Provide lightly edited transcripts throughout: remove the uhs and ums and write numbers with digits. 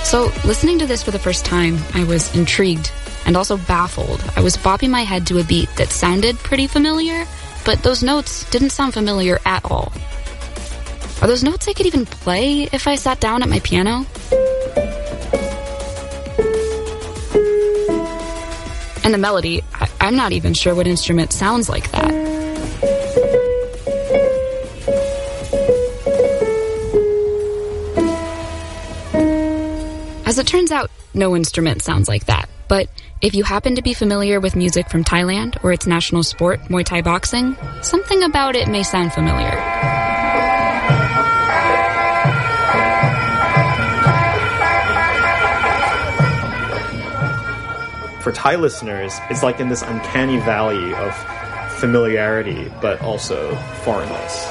So, listening to this for the first time, I was intrigued and also baffled. I was bopping my head to a beat that sounded pretty familiar, but those notes didn't sound familiar at all. Are those notes I could even play if I sat down at my piano? And the melody, I'm not even sure what instrument sounds like that. As it turns out, no instrument sounds like that. But if you happen to be familiar with music from Thailand or its national sport, Muay Thai boxing, something about it may sound familiar. For Thai listeners, it's like in this uncanny valley of familiarity, but also foreignness.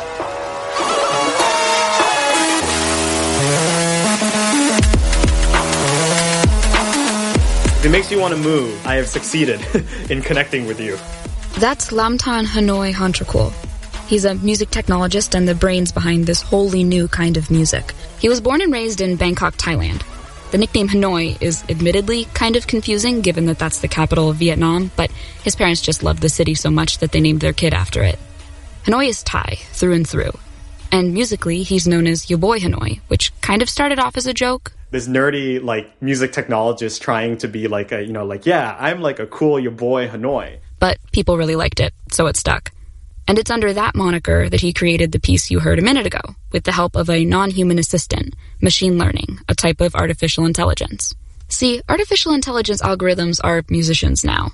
If it makes you want to move, I have succeeded in connecting with you. That's Lamthaan Hanoi Hontrakul. He's a music technologist and the brains behind this wholly new kind of music. He was born and raised in Bangkok, Thailand. The nickname Hanoi is admittedly kind of confusing given that that's the capital of Vietnam, but his parents just loved the city so much that they named their kid after it. Hanoi is Thai, through and through. And musically, he's known as Your Boy Hanoi, which kind of started off as a joke. This nerdy, music technologist trying to be I'm like a cool your boy Hanoi. But people really liked it, so it stuck. And it's under that moniker that he created the piece you heard a minute ago, with the help of a non-human assistant, machine learning, a type of artificial intelligence. See, artificial intelligence algorithms are musicians now.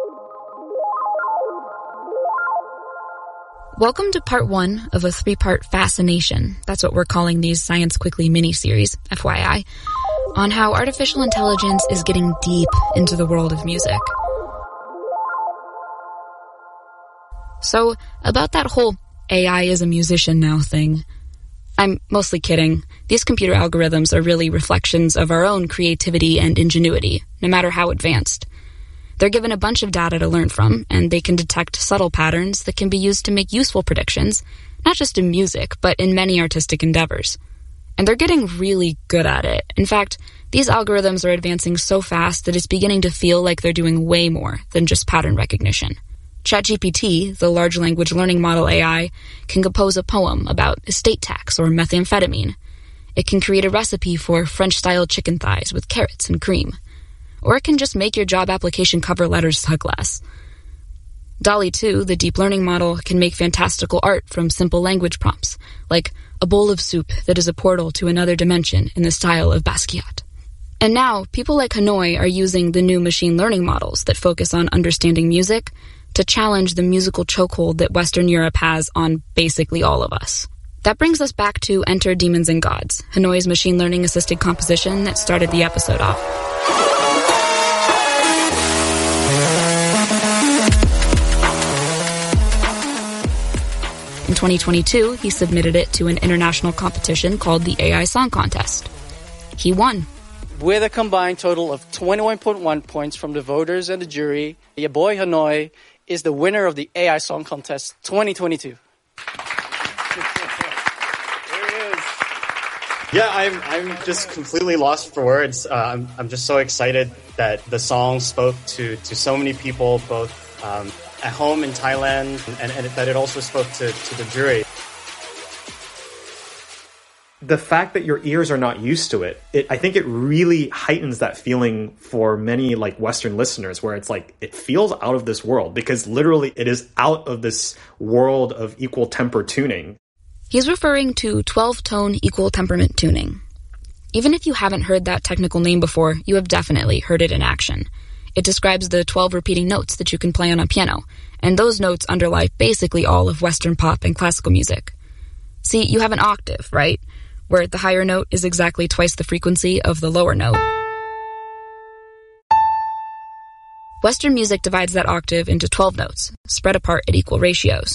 Welcome to part 1 of a 3-part fascination. That's what we're calling these Science Quickly mini-series, FYI, on how artificial intelligence is getting deep into the world of music. So, about that whole AI is a musician now thing, I'm mostly kidding. These computer algorithms are really reflections of our own creativity and ingenuity, no matter how advanced. They're given a bunch of data to learn from, and they can detect subtle patterns that can be used to make useful predictions, not just in music, but in many artistic endeavors. And they're getting really good at it. In fact, these algorithms are advancing so fast that it's beginning to feel like they're doing way more than just pattern recognition. ChatGPT, the large language learning model AI, can compose a poem about estate tax or methamphetamine. It can create a recipe for French-style chicken thighs with carrots and cream. Or it can just make your job application cover letters suck less. DALL-E 2, the deep learning model, can make fantastical art from simple language prompts, like a bowl of soup that is a portal to another dimension in the style of Basquiat. And now, people like Hanoi are using the new machine learning models that focus on understanding music to challenge the musical chokehold that Western Europe has on basically all of us. That brings us back to Enter Demons and Gods, Hanoi's machine learning-assisted composition that started the episode off. In 2022, he submitted it to an international competition called the AI Song Contest. He won. With a combined total of 21.1 points from the voters and the jury, Your Boy Hanoi is the winner of the AI Song Contest 2022. There he is. Yeah, I'm just completely lost for words. I'm just so excited that the song spoke to so many people, both at home in Thailand, and that it also spoke to the jury. The fact that your ears are not used to it, I think it really heightens that feeling for many Western listeners where it's it feels out of this world because literally it is out of this world of equal temper tuning. He's referring to 12-tone equal temperament tuning. Even if you haven't heard that technical name before, you have definitely heard it in action. It describes the 12 repeating notes that you can play on a piano, and those notes underlie basically all of Western pop and classical music. See, you have an octave, right? Where the higher note is exactly twice the frequency of the lower note. Western music divides that octave into 12 notes, spread apart at equal ratios.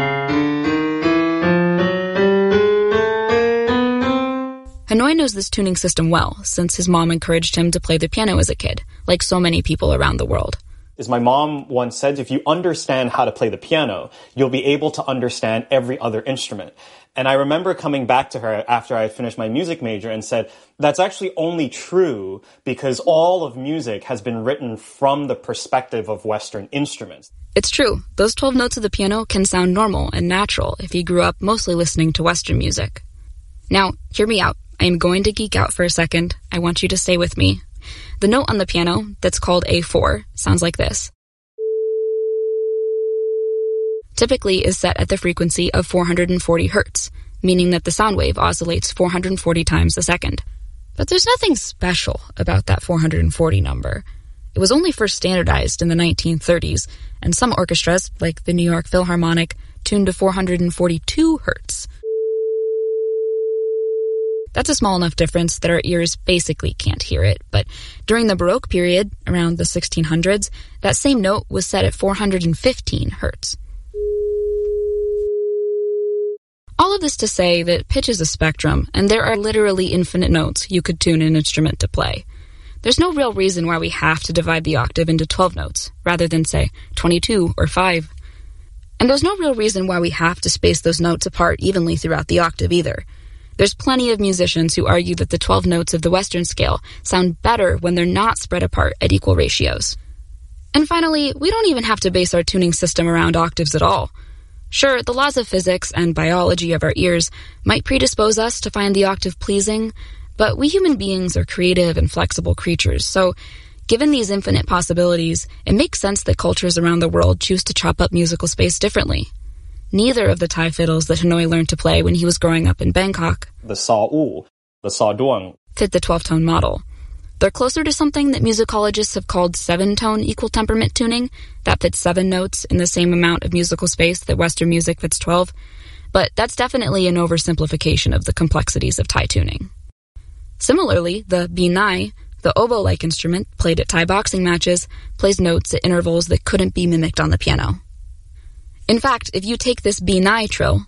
Hanoi knows this tuning system well, since his mom encouraged him to play the piano as a kid, like so many people around the world. is my mom once said, if you understand how to play the piano, you'll be able to understand every other instrument. And I remember coming back to her after I finished my music major and said, that's actually only true because all of music has been written from the perspective of Western instruments. It's true. Those 12 notes of the piano can sound normal and natural if you grew up mostly listening to Western music. Now, hear me out. I am going to geek out for a second. I want you to stay with me. The note on the piano, that's called A4, sounds like this. Typically is set at the frequency of 440 hertz, meaning that the sound wave oscillates 440 times a second. But there's nothing special about that 440 number. It was only first standardized in the 1930s, and some orchestras, like the New York Philharmonic, tuned to 442 hertz. That's a small enough difference that our ears basically can't hear it, but during the Baroque period, around the 1600s, that same note was set at 415 hertz. All of this to say that pitch is a spectrum, and there are literally infinite notes you could tune an instrument to play. There's no real reason why we have to divide the octave into 12 notes, rather than, say, 22 or 5. And there's no real reason why we have to space those notes apart evenly throughout the octave either. There's plenty of musicians who argue that the 12 notes of the Western scale sound better when they're not spread apart at equal ratios. And finally, we don't even have to base our tuning system around octaves at all. Sure, the laws of physics and biology of our ears might predispose us to find the octave pleasing, but we human beings are creative and flexible creatures, so given these infinite possibilities, it makes sense that cultures around the world choose to chop up musical space differently. Neither of the Thai fiddles that Hanoi learned to play when he was growing up in Bangkok, the Sa-U, the Sa-Duang, fit the 12-tone model. They're closer to something that musicologists have called 7-tone equal temperament tuning. That fits 7 notes in the same amount of musical space that Western music fits 12. But that's definitely an oversimplification of the complexities of Thai tuning. Similarly, the Binai, the oboe-like instrument played at Thai boxing matches, plays notes at intervals that couldn't be mimicked on the piano. In fact, if you take this Binai trill,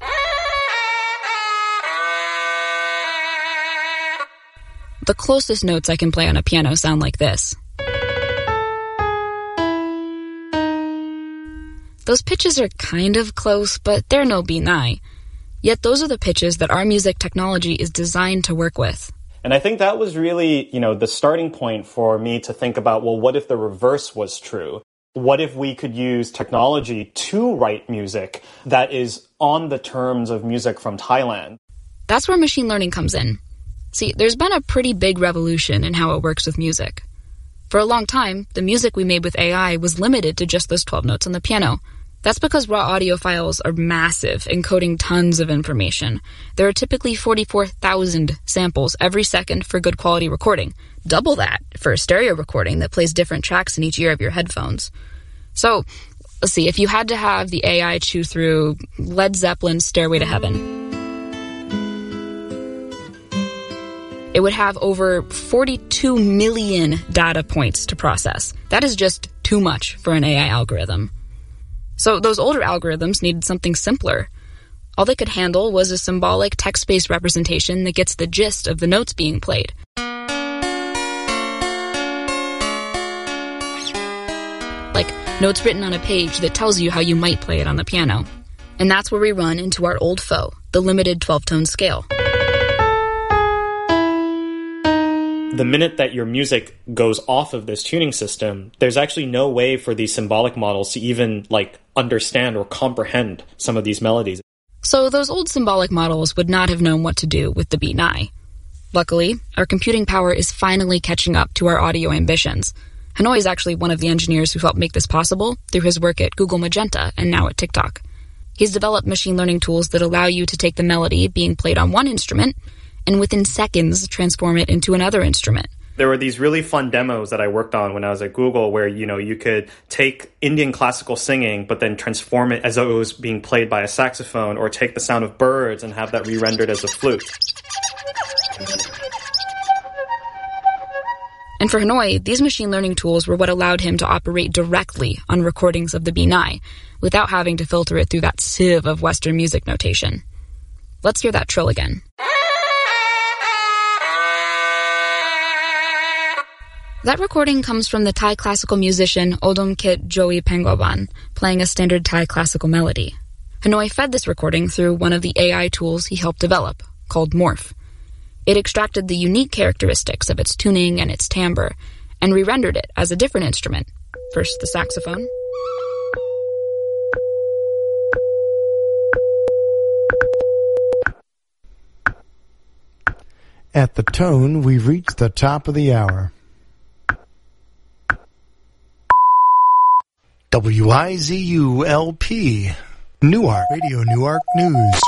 the closest notes I can play on a piano sound like this. Those pitches are kind of close, but they're no Binai. Yet those are the pitches that our music technology is designed to work with. And I think that was really, the starting point for me to think about, well, what if the reverse was true? What if we could use technology to write music that is on the terms of music from Thailand? That's where machine learning comes in. See, there's been a pretty big revolution in how it works with music. For a long time, the music we made with AI was limited to just those 12 notes on the piano. That's because raw audio files are massive, encoding tons of information. There are typically 44,000 samples every second for good quality recording. Double that for a stereo recording that plays different tracks in each ear of your headphones. So, let's see, if you had to have the AI chew through Led Zeppelin's Stairway to Heaven, it would have over 42 million data points to process. That is just too much for an AI algorithm. So those older algorithms needed something simpler. All they could handle was a symbolic text-based representation that gets the gist of the notes being played. Like notes written on a page that tells you how you might play it on the piano. And that's where we run into our old foe, the limited 12-tone scale. The minute that your music goes off of this tuning system, there's actually no way for these symbolic models to even, understand or comprehend some of these melodies. So those old symbolic models would not have known what to do with the Binai. Luckily, our computing power is finally catching up to our audio ambitions. Hanoi is actually one of the engineers who helped make this possible through his work at Google Magenta and now at TikTok. He's developed machine learning tools that allow you to take the melody being played on one instrument and within seconds transform it into another instrument. There were these really fun demos that I worked on when I was at Google where, you could take Indian classical singing, but then transform it as though it was being played by a saxophone, or take the sound of birds and have that re-rendered as a flute. And for Hanoi, these machine learning tools were what allowed him to operate directly on recordings of the Binai, without having to filter it through that sieve of Western music notation. Let's hear that trill again. That recording comes from the Thai classical musician Odom-kit Joey Pengoban, playing a standard Thai classical melody. Hanoi fed this recording through one of the AI tools he helped develop, called Morph. It extracted the unique characteristics of its tuning and its timbre, and re-rendered it as a different instrument. First the saxophone. At the tone, we've reached the top of the hour. WIZU-LP, Newark, Radio Newark News.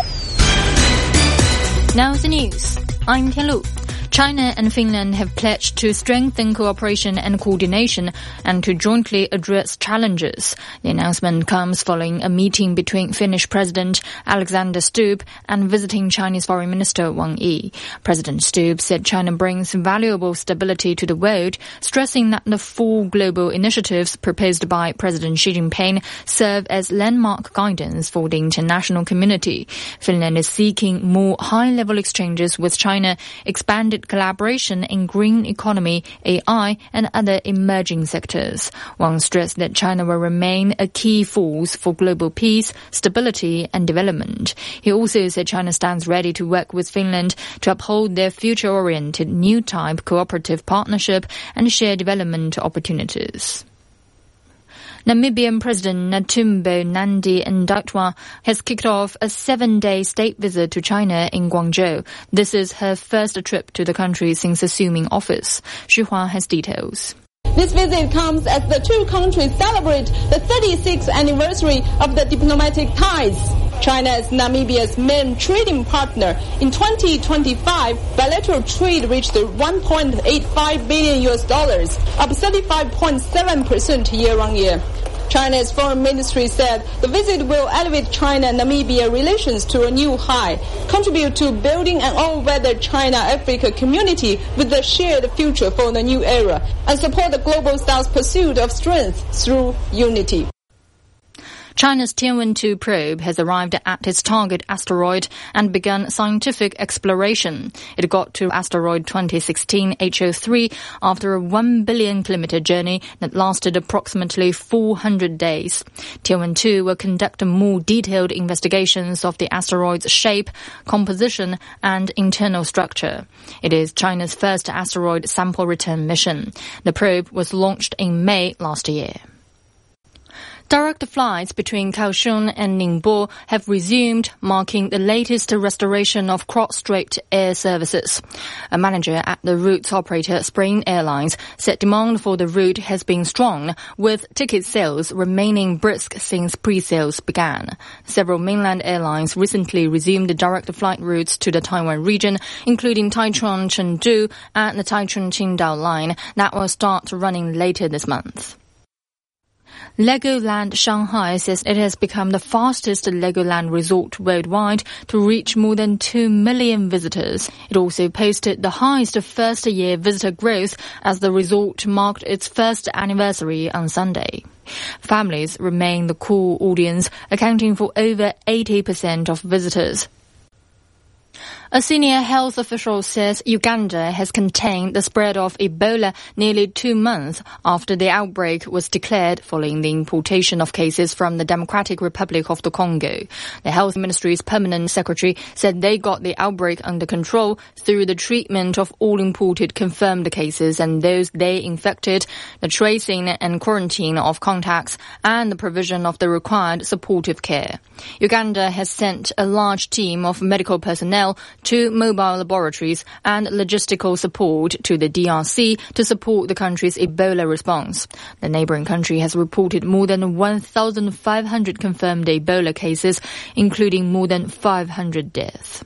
Now the news. I'm Tianlu. China and Finland have pledged to strengthen cooperation and coordination and to jointly address challenges. The announcement comes following a meeting between Finnish President Alexander Stubb and visiting Chinese Foreign Minister Wang Yi. President Stubb said China brings valuable stability to the world, stressing that the 4 global initiatives proposed by President Xi Jinping serve as landmark guidance for the international community. Finland is seeking more high-level exchanges with China, expanded collaboration in green economy, AI, and other emerging sectors. Wang stressed that China will remain a key force for global peace, stability, and development. He also said China stands ready to work with Finland to uphold their future-oriented new type cooperative partnership and share development opportunities. Namibian President Netumbo Nandi-Ndaitwah has kicked off a 7-day state visit to China in Guangzhou. This is her first trip to the country since assuming office. Xu Hua has details. This visit comes as the two countries celebrate the 36th anniversary of the diplomatic ties. China is Namibia's main trading partner. In 2025, bilateral trade reached $1.85 billion, up 35.7% year-on-year. China's foreign ministry said the visit will elevate China and Namibia relations to a new high, contribute to building an all-weather China-Africa community with a shared future for the new era, and support the Global South's pursuit of strength through unity. China's Tianwen-2 probe has arrived at its target asteroid and begun scientific exploration. It got to asteroid 2016 HO3 after a 1 billion kilometer journey that lasted approximately 400 days. Tianwen-2 will conduct more detailed investigations of the asteroid's shape, composition, and internal structure. It is China's first asteroid sample return mission. The probe was launched in May last year. Direct flights between Kaohsiung and Ningbo have resumed, marking the latest restoration of cross-strait air services. A manager at the route's operator, Spring Airlines, said demand for the route has been strong, with ticket sales remaining brisk since pre-sales began. Several mainland airlines recently resumed direct flight routes to the Taiwan region, including Taichung-Chengdu and the Taichung-Qingdao line that will start running later this month. Legoland Shanghai says it has become the fastest Legoland resort worldwide to reach more than 2 million visitors. It also posted the highest first-year visitor growth as the resort marked its first anniversary on Sunday. Families remain the core audience, accounting for over 80% of visitors. A senior health official says Uganda has contained the spread of Ebola nearly 2 months after the outbreak was declared following the importation of cases from the Democratic Republic of the Congo. The Health Ministry's permanent secretary said they got the outbreak under control through the treatment of all imported confirmed cases and those they infected, the tracing and quarantine of contacts, and the provision of the required supportive care. Uganda has sent a large team of medical personnel to mobile laboratories and logistical support to the DRC to support the country's Ebola response. The neighboring country has reported more than 1,500 confirmed Ebola cases, including more than 500 deaths.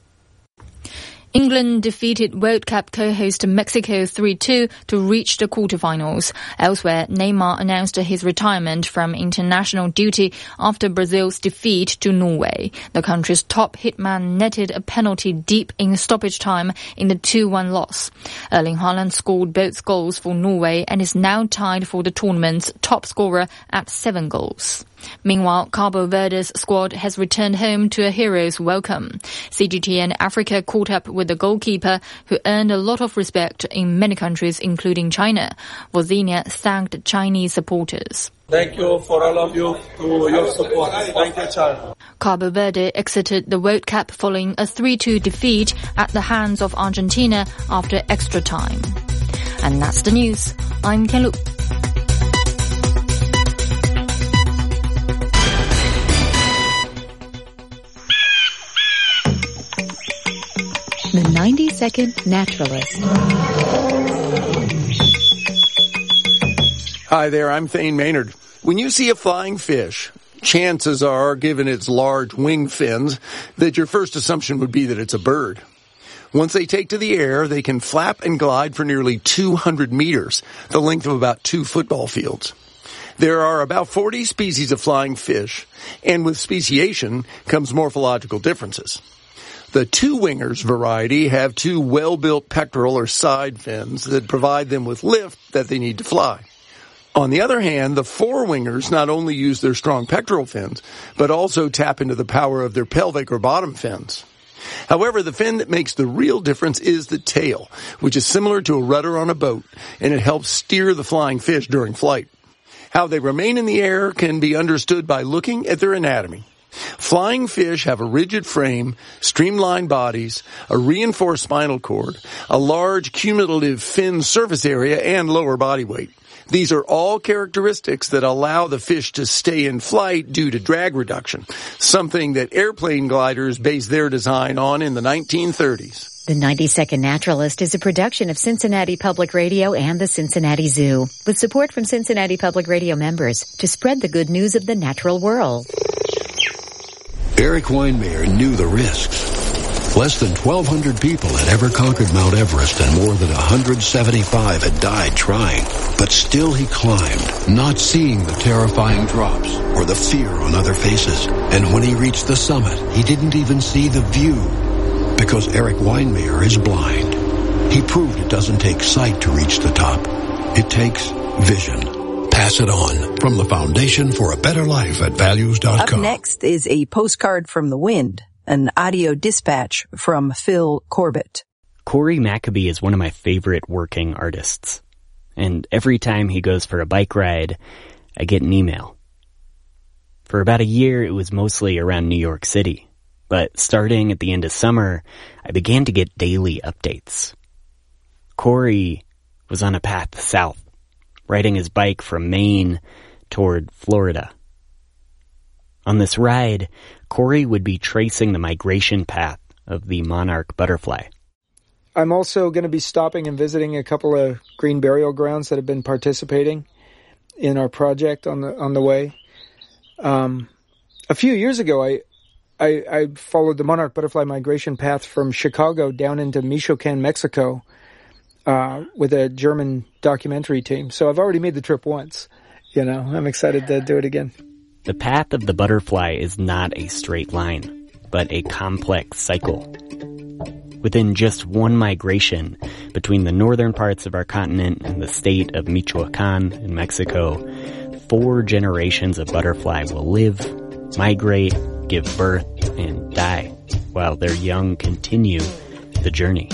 England defeated World Cup co-host Mexico 3-2 to reach the quarterfinals. Elsewhere, Neymar announced his retirement from international duty after Brazil's defeat to Norway. The country's top hitman netted a penalty deep in stoppage time in the 2-1 loss. Erling Haaland scored both goals for Norway and is now tied for the tournament's top scorer at 7 goals. Meanwhile, Cabo Verde's squad has returned home to a hero's welcome. CGTN Africa caught up with the goalkeeper, who earned a lot of respect in many countries, including China. Wozniak thanked Chinese supporters. Thank you for all of you for your support. Thank you, China. Cabo Verde exited the World Cup following a 3-2 defeat at the hands of Argentina after extra time. And that's the news. I'm Tian Lu. The 90-Second Naturalist. Hi there, I'm Thane Maynard. When you see a flying fish, chances are, given its large wing fins, that your first assumption would be that it's a bird. Once they take to the air, they can flap and glide for nearly 200 meters, the length of about 2 football fields. There are about 40 species of flying fish, and with speciation comes morphological differences. The two-wingers variety have 2 well-built pectoral or side fins that provide them with lift that they need to fly. On the other hand, the four-wingers not only use their strong pectoral fins, but also tap into the power of their pelvic or bottom fins. However, the fin that makes the real difference is the tail, which is similar to a rudder on a boat, and it helps steer the flying fish during flight. How they remain in the air can be understood by looking at their anatomy. Flying fish have a rigid frame, streamlined bodies, a reinforced spinal cord, a large cumulative fin surface area, and lower body weight. These are all characteristics that allow the fish to stay in flight due to drag reduction, something that airplane gliders based their design on in the 1930s. The 90-Second Naturalist is a production of Cincinnati Public Radio and the Cincinnati Zoo, with support from Cincinnati Public Radio members to spread the good news of the natural world. Eric Weinmayer knew the risks. Less than 1,200 people had ever conquered Mount Everest, and more than 175 had died trying. But still he climbed, not seeing the terrifying drops or the fear on other faces. And when he reached the summit, he didn't even see the view, because Eric Weinmayer is blind. He proved it doesn't take sight to reach the top. It takes vision. Pass it on from the Foundation for a Better Life at Values.com. Up next is a postcard from the wind, an audio dispatch from Phil Corbett. Corey Maccabee is one of my favorite working artists. And every time he goes for a bike ride, I get an email. For about a year, it was mostly around New York City. But starting at the end of summer, I began to get daily updates. Corey was on a path south, riding his bike from Maine toward Florida. On this ride, Corey would be tracing the migration path of the monarch butterfly. I'm also going to be stopping and visiting a couple of green burial grounds that have been participating in our project on the way. A few years ago, I followed the monarch butterfly migration path from Chicago down into Michoacan, Mexico, with a German documentary team. So I've already made the trip once. I'm excited to do it again. The path of the butterfly is not a straight line, but a complex cycle. Within just one migration between the northern parts of our continent and the state of Michoacan in Mexico, 4 generations of butterfly will live, migrate, give birth, and die, while their young continue the journey.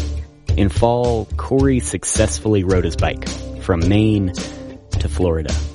In fall, Corey successfully rode his bike from Maine to Florida.